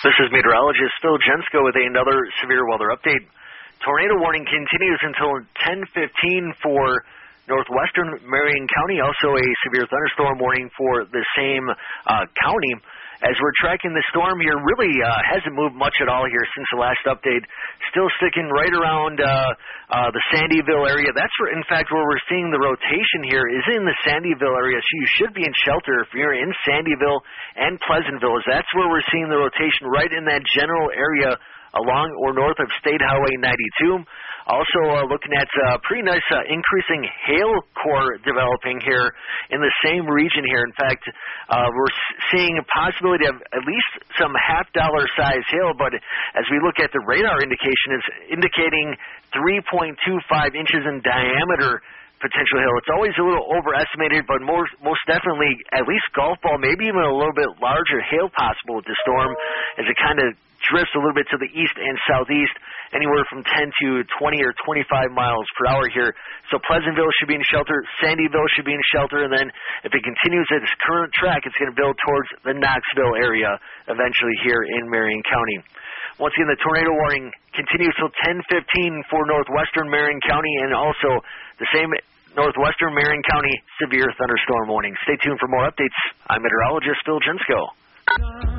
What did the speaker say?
This is meteorologist Phil Jensko with another severe weather update. Tornado warning continues until 10:15 for northwestern Marion County. Also a severe thunderstorm warning for the same county. As we're tracking the storm here, really hasn't moved much at all here since the last update. Still sticking right around the Sandyville area. That's where, in fact, where we're seeing the rotation here is in the Sandyville area. So you should be in shelter if you're in Sandyville and Pleasantville. As that's where we're seeing the rotation, right in that general area along or north of State Highway 92. Also looking at pretty nice increasing hail core developing here in the same region here. In fact, we're seeing a possibility of at least some half-dollar size hail, but as we look at the radar indication, it's indicating 3.25 inches in diameter potential hail. It's always a little overestimated, but most definitely at least golf ball, maybe even a little bit larger hail possible with the storm as it kind of drifts a little bit to the east and southeast, anywhere from 10 to 20 or 25 miles per hour here. So Pleasantville should be in shelter, Sandyville should be in shelter, and then if it continues at its current track, it's going to build towards the Knoxville area eventually here in Marion County. Once again, the tornado warning continues till 10:15 for northwestern Marion County, and also the same northwestern Marion County severe thunderstorm warning. Stay tuned for more updates. I'm meteorologist Phil Jensko.